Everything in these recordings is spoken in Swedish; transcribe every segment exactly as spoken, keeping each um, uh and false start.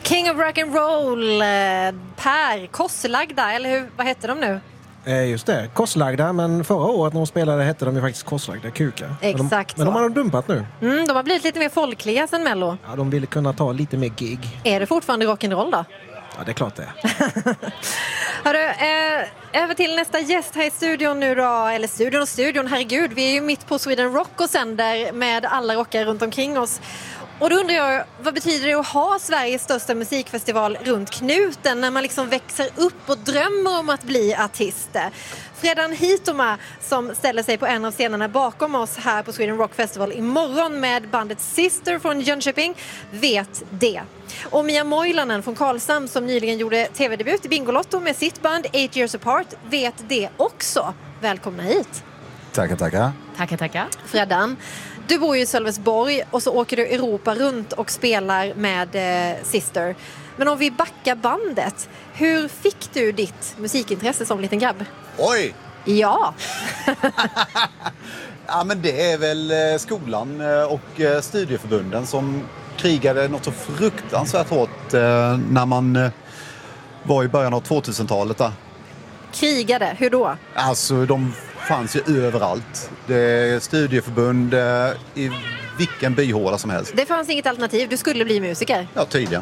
King of Rock'n'Roll, Per Kosslagda, eller hur, vad heter de nu? Eh, just det, Kosslagda, men förra året när de spelade hette de ju faktiskt Kosslagda Kukar. Exakt. Men de, men de har de dumpat nu. Mm, de har blivit lite mer folkliga sen Mello. Ja, de ville kunna ta lite mer gig. Är det fortfarande rock'n'roll då? Ja, det är klart det. Hörru, eh, över till nästa gäst här i studion nu då, eller studion och studion, herregud, vi är ju mitt på Sweden Rock och sänder med alla rockare runt omkring oss. Och då undrar jag, vad betyder det att ha Sveriges största musikfestival runt knuten när man liksom växer upp och drömmer om att bli artist? Fredan Hitoma, som ställer sig på en av scenerna bakom oss här på Sweden Rock Festival imorgon med bandet Sister från Jönköping, vet det. Och Mia Moilanen från Karlshamn, som nyligen gjorde tv-debut i Bingolotto med sitt band Eight Years Apart, vet det också. Välkomna hit. Tackar, tackar. Tackar, tackar. Fredan, du bor ju i Sölvesborg och så åker du Europa runt och spelar med eh, Sister. Men om vi backar bandet, hur fick du ditt musikintresse som liten grabb? Oj! Ja. Ja, men det är väl skolan och studieförbunden som krigade något så fruktansvärt hårt när man var i början av tvåtusentalet där. Krigade? Hur då? Alltså, de fanns ju överallt. Det är studieförbund i vilken byhåla som helst. Det fanns inget alternativ, du skulle bli musiker. Ja, tydligen.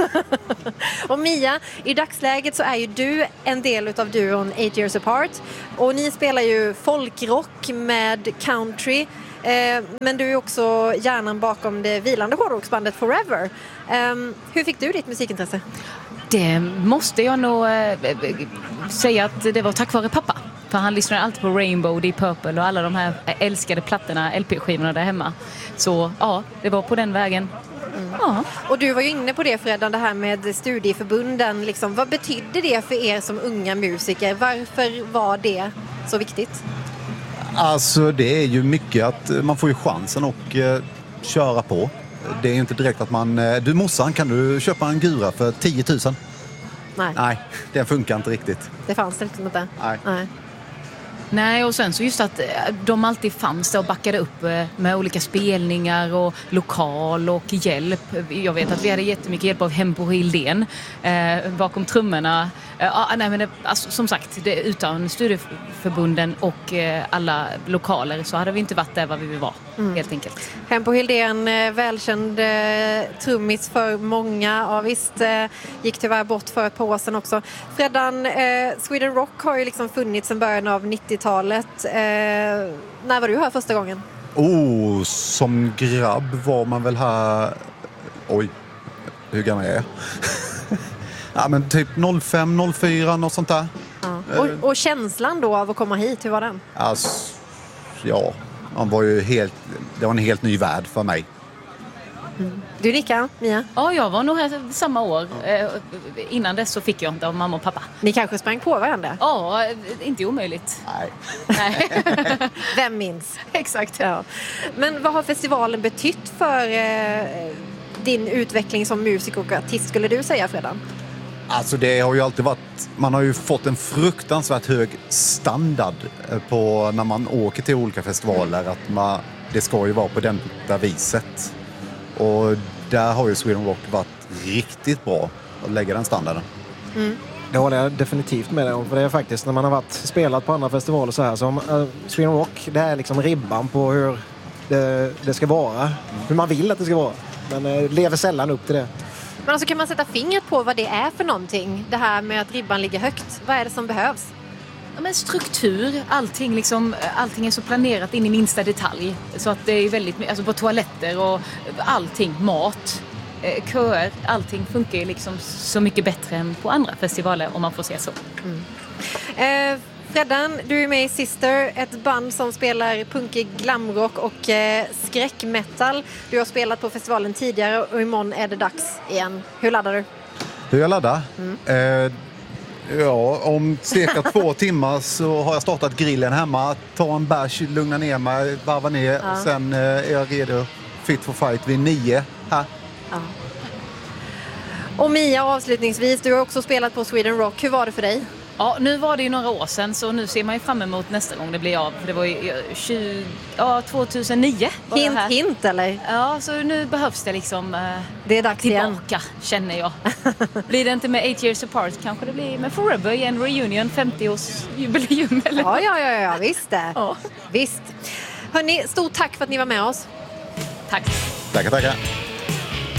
Och Mia, i dagsläget så är ju du en del utav duon Eight Years Apart. Och ni spelar ju folkrock med country. Eh, men du är också hjärnan bakom det vilande hårdrocksbandet Forever. Eh, hur fick du ditt musikintresse? Det måste jag nog äh, säga att det var tack vare pappa. För han lyssnade alltid på Rainbow, Deep Purple och alla de här älskade plattorna, L P-skivorna där hemma. Så ja, det var på den vägen. Mm. Ja. Och du var ju inne på det, Fredan, det här med studieförbunden. Liksom, vad betydde det för er som unga musiker? Varför var det så viktigt? Alltså, det är ju mycket att man får ju chansen att uh, köra på. Det är ju inte direkt att man... Uh, du morsan, kan du köpa en gura för tio tusen? Nej. Nej, det funkar inte riktigt. Det fanns det liksom inte. Nej. Nej. Nej, och sen så just att de alltid fanns där och backade upp med olika spelningar och lokal och hjälp. Jag vet att vi hade jättemycket hjälp av Hempo Hildén eh, bakom trummorna. Eh, nej, men det, alltså, som sagt, det, utan studieförbunden och eh, alla lokaler så hade vi inte varit där vad vi vill vara, mm. helt enkelt. Hempo Hildén, eh, välkänd eh, trummis för många. Ja, visst, eh, gick tyvärr bort för ett par år sedan också. Fredan, eh, Sweden Rock har ju liksom funnits sedan början av nittiotalet. Eh, när var du här första gången? Oh, som grabb var man väl här... Oj, hur gammal är jag? Ja, men typ noll fem, noll fyra, något sånt där. Ja. Och, och känslan då av att komma hit, hur var den? Alltså, ja, man var ju helt... Det var en helt ny värld för mig. Mm. Du nickar, Mia? Ja, jag var nog här samma år. Eh, innan dess så fick jag inte av mamma och pappa. Ni kanske sprang på varandra? Ja, inte omöjligt. Nej. Nej. Vem minns? Exakt. Ja. Men vad har festivalen betytt för eh, din utveckling som musik och artist, skulle du säga, Fredan? Alltså, det har ju alltid varit... Man har ju fått en fruktansvärt hög standard på när man åker till olika festivaler. Att man, det ska ju vara på den där viset. Och där har ju Sweden Rock varit riktigt bra att lägga den standarden. Mm. Det håller jag definitivt med dig om. För det är faktiskt när man har varit spelat på andra festivaler så här som uh, Sweden Rock, det är liksom ribban på hur det, det ska vara. Mm. Hur man vill att det ska vara. Men uh, lever sällan upp till det. Men alltså, kan man sätta fingret på vad det är för någonting? Det här med att ribban ligger högt. Vad är det som behövs? Ja, men struktur, allting, liksom, allting är så planerat in i minsta detalj. Så att det är väldigt, alltså på toaletter och allting, mat, eh, köer, allting funkar ju liksom så mycket bättre än på andra festivaler, om man får säga så. Mm. Eh, Fredan, du är med i Sister, ett band som spelar punkig glamrock och eh, skräckmetal. Du har spelat på festivalen tidigare och imorgon är det dags igen. Hur laddar du? Hur jag laddar? Mm. Eh, ja, om cirka två timmar så har jag startat grillen hemma. Ta en bärs, lugna ner mig, varva ner. Ja. Och sen eh, är jag redo, fit for fight vid nio här. Ja. Och Mia, avslutningsvis, du har också spelat på Sweden Rock. Hur var det för dig? Ja, nu var det ju några år sedan så nu ser man ju fram emot nästa gång det blir av. För det var ju tjugo, ja, tjugohundranio. Var Hint, det här. hint eller? Ja, så nu behövs det liksom eh, Det är dags tillbaka, igen. känner jag. Blir det inte med eight years apart kanske det blir med Forever i en reunion, femtio-årsjubileum eller? Ja, ja, ja, ja, visst det. Ja. Visst. Hörrni, stort tack för att ni var med oss. Tack. Tackar, tackar.